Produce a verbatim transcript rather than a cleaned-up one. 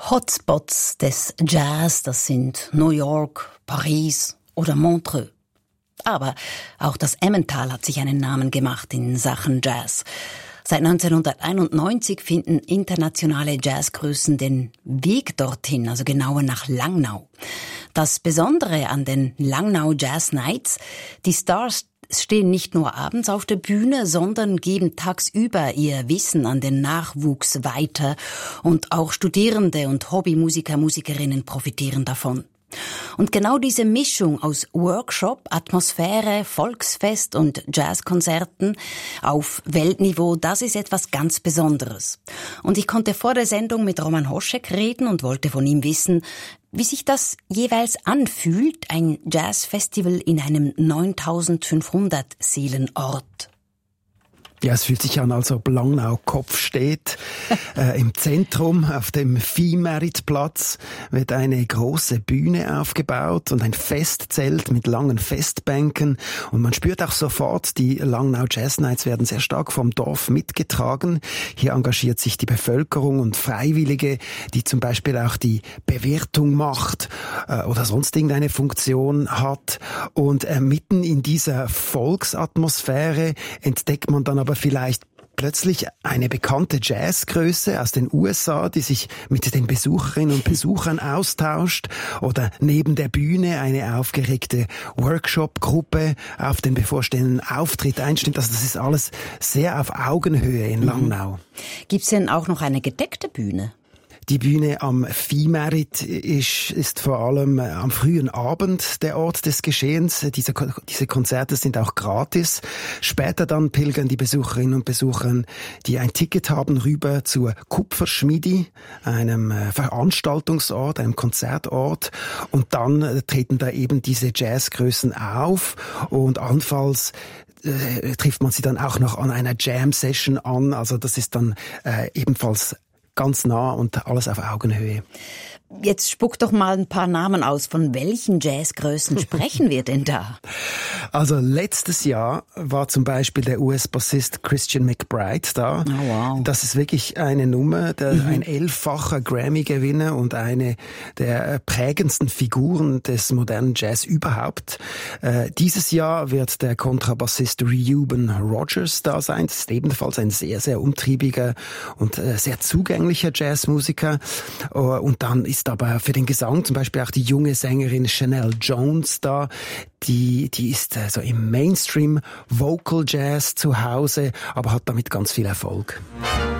Hotspots des Jazz, das sind New York, Paris oder Montreux. Aber auch das Emmental hat sich einen Namen gemacht in Sachen Jazz. Seit neunzehnhunderteinundneunzig finden internationale Jazzgrößen den Weg dorthin, also genauer nach Langnau. Das Besondere an den Langnau Jazz Nights, die Stars stehen nicht nur abends auf der Bühne, sondern geben tagsüber ihr Wissen an den Nachwuchs weiter und auch Studierende und Hobbymusiker, Musikerinnen profitieren davon. Und genau diese Mischung aus Workshop, Atmosphäre, Volksfest und Jazzkonzerten auf Weltniveau, das ist etwas ganz Besonderes. Und ich konnte vor der Sendung mit Roman Hoschek reden und wollte von ihm wissen, wie sich das jeweils anfühlt, ein Jazzfestival in einem neuntausendfünfhundert Seelenort. Ja, es fühlt sich an, als ob Langnau Kopf steht. äh, Im Zentrum, auf dem Viehmeritplatz, wird eine große Bühne aufgebaut und ein Festzelt mit langen Festbänken. Und man spürt auch sofort, die Langnau Jazz Nights werden sehr stark vom Dorf mitgetragen. Hier engagiert sich die Bevölkerung und Freiwillige, die zum Beispiel auch die Bewertung macht äh, oder sonst irgendeine Funktion hat. Und äh, mitten in dieser Volksatmosphäre entdeckt man dann aber aber vielleicht plötzlich eine bekannte Jazzgröße aus den U S A, die sich mit den Besucherinnen und Besuchern austauscht, oder neben der Bühne eine aufgeregte Workshop-Gruppe auf den bevorstehenden Auftritt einstimmt. Also das ist alles sehr auf Augenhöhe in Langnau. Mhm. Gibt's denn auch noch eine gedeckte Bühne? Die Bühne am Viehmerit ist, ist vor allem am frühen Abend der Ort des Geschehens. Diese, diese Konzerte sind auch gratis. Später dann pilgern die Besucherinnen und Besucher, die ein Ticket haben, rüber zur Kupferschmiedi, einem Veranstaltungsort, einem Konzertort. Und dann treten da eben diese Jazzgrößen auf und allenfalls äh, trifft man sie dann auch noch an einer Jam-Session an. Also das ist dann äh, ebenfalls ganz nah und alles auf Augenhöhe. Jetzt spuck doch mal ein paar Namen aus. Von welchen Jazzgrößen sprechen wir denn da? Also letztes Jahr war zum Beispiel der U S-Bassist Christian McBride da. Oh, wow. Das ist wirklich eine Nummer, der, Mhm. ein elffacher Grammy-Gewinner und eine der prägendsten Figuren des modernen Jazz überhaupt. Äh, dieses Jahr wird der Kontrabassist Reuben Rogers da sein. Das ist ebenfalls ein sehr, sehr umtriebiger und äh, sehr zugänglicher Jazzmusiker. Uh, und dann ist aber für den Gesang zum Beispiel auch die junge Sängerin Chanel Jones da. Die, die ist äh, so im Mainstream Vocal Jazz zu Hause, aber hat damit ganz viel Erfolg.